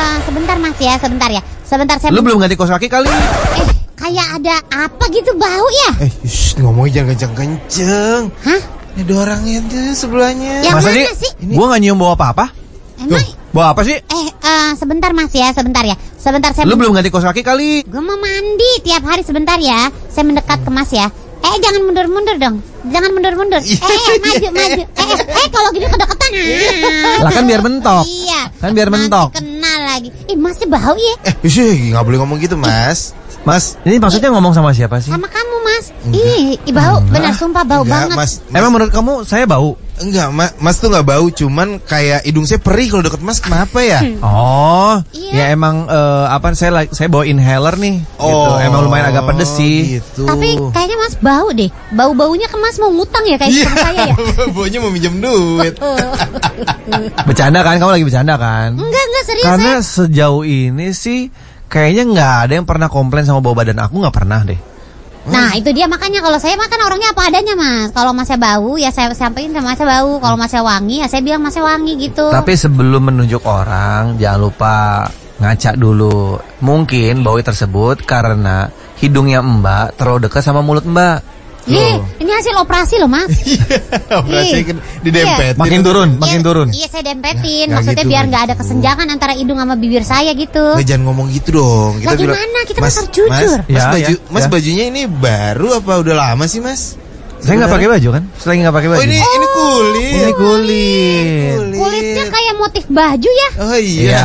Sebentar mas ya, sebentar ya. Sebentar saya. Lu belum ganti kaos kaki kali? Kayak ada apa gitu bau ya? Ngomongnya jangan kenceng-kenceng. Hah? Ini ada orangnya tuh sebelahnya. Yang Masa mana sih? Gua gak nyium bau apa-apa. Emang? Bau apa sih? Sebentar mas ya, sebentar ya. Sebentar saya. Lu belum ganti kaos kaki kali? Gue mau mandi tiap hari, sebentar ya. Saya mendekat ke mas ya. Jangan mundur-mundur dong. Jangan mundur-mundur. Maju. Kalau gini kedeketan. Lah kan biar mentok. Iya. Kan biar mentok. Kenal lagi. Masih bau ya? Nggak boleh ngomong gitu, Mas. Mas, ini maksudnya ngomong sama siapa sih? Sama kamu mas. Bau. Benar, sumpah bau banget. Mas. Emang menurut kamu saya bau? Enggak, Mas tuh nggak bau, cuman kayak hidung saya perih kalau deket Mas. Kenapa ya? Oh, Iya. ya emang saya bawa inhaler nih. Gitu. Emang lumayan agak pedes sih. Gitu. Tapi kayaknya mas bau deh. Bau-baunya ke mas mau ngutang ya kayak teman saya ya. Baunya mau minjem duit. Bercanda kan? Kamu lagi bercanda kan? Enggak serius. Karena sejauh ini sih kayaknya nggak ada yang pernah komplain sama bau badan aku, nggak pernah deh. Nah itu dia, makanya kalau saya makan orangnya apa adanya mas. Kalau masnya bau ya saya sampaikan sama masnya bau. Kalau masnya wangi ya saya bilang masnya wangi gitu. Tapi sebelum menunjuk orang, jangan lupa ngaca dulu. Mungkin bau tersebut karena hidungnya Mbak terlalu dekat sama mulut Mbak. Ini hasil operasi loh mas. Operasi didempetin. Makin turun. Iya saya dempetin. Nah, Maksudnya gitu, biar nah nggak ada gitu. kesenjangan antara hidung sama bibir saya gitu. Jangan ngomong gitu dong. Lah gimana? Kita harus jujur. Mas bajunya ini baru apa udah lama sih Mas? Saya nggak pakai baju kan? Selagi nggak pakai baju. Ini kulit. Ini kulit. Kulitnya kayak motif baju ya. Oh iya.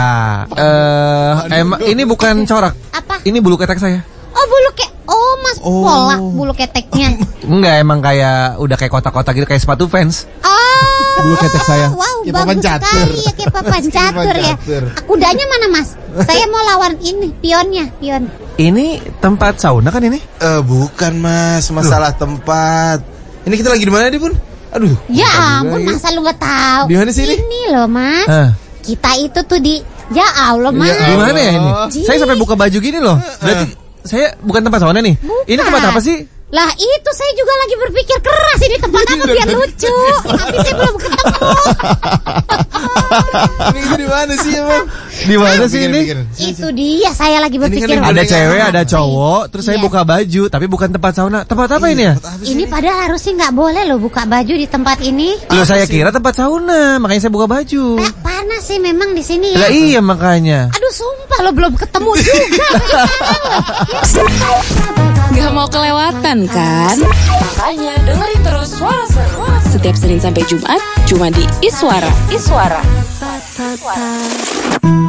Emang ini bukan corak. Apa? Ini bulu ketek saya. Oh bulu mas pola bulu keteknya. Enggak, emang kayak udah kayak kotak-kotak gitu, kayak sepatu Vans. Bulu ketek saya. Wow, Kayak bagus papan catur. sekali ya, kayak papan catur ya. Kudanya mana mas? Saya mau lawan ini, pion. Ini tempat sauna kan ini? Bukan Mas, masalah tempat. Ini kita lagi di mana nih Bun? Aduh. Ya ampun, masa lu nggak tahu? Di mana sih ini? Ini loh mas. Kita itu tuh di. Ya Allah mas. Di mana ya ini? Saya sampai buka baju gini loh. Berarti saya bukan tempat sauna nih. Bukan. Ini tempat apa sih? Lah itu saya juga lagi berpikir keras, ini tempat apa biar lucu. Tapi saya belum ketemu. Ini di mana sih emang? Di mana sih ini? Itu dia, saya lagi berpikir. Ada cewek, ada cowok, terus saya buka baju, tapi bukan tempat sauna. Tempat apa ini ya? Ini padahal harusnya nggak boleh loh buka baju di tempat ini. Loh, saya kira tempat sauna, makanya saya buka baju. Panas sih memang di sini ya. Lah iya makanya. Aduh sumpah lo belum ketemu juga. Gak mau kelewatan kan? Makanya dengerin terus Suara Seru setiap Senin sampai Jumat cuma di Iswara.